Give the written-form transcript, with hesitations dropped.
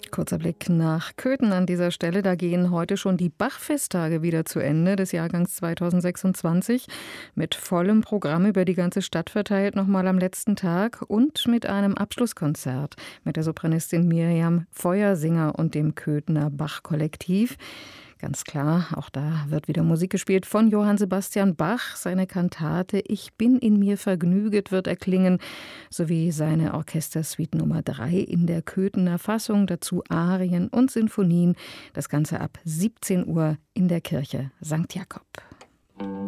Kurzer Blick nach Köthen an dieser Stelle. Da gehen heute schon die Bach-Festtage wieder zu Ende des Jahrgangs 2026. Mit vollem Programm über die ganze Stadt verteilt nochmal am letzten Tag und mit einem Abschlusskonzert mit der Sopranistin Miriam Feuersinger und dem Köthener Bach-Kollektiv. Ganz klar, auch da wird wieder Musik gespielt von Johann Sebastian Bach. Seine Kantate Ich bin in mir vergnüget wird erklingen, sowie seine Orchestersuite Nummer 3 in der Köthener Fassung, dazu Arien und Sinfonien. Das Ganze ab 17 Uhr in der Kirche St. Jakob.